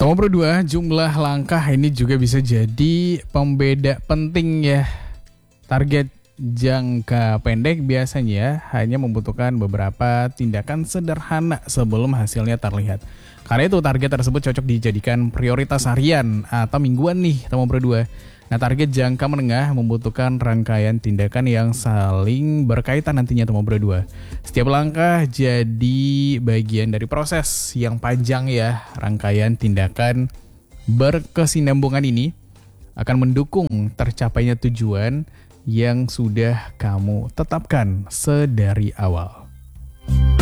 Nomor berdua, jumlah langkah ini juga bisa jadi pembeda penting ya. Target jangka pendek biasanya hanya membutuhkan beberapa tindakan sederhana sebelum hasilnya terlihat. Karena itu target tersebut cocok dijadikan prioritas harian atau mingguan nih, nomor berdua. Nah, target jangka menengah membutuhkan rangkaian tindakan yang saling berkaitan nantinya, nomor berdua. Setiap langkah jadi bagian dari proses yang panjang ya. Rangkaian tindakan berkesinambungan ini akan mendukung tercapainya tujuan yang sudah kamu tetapkan sedari awal.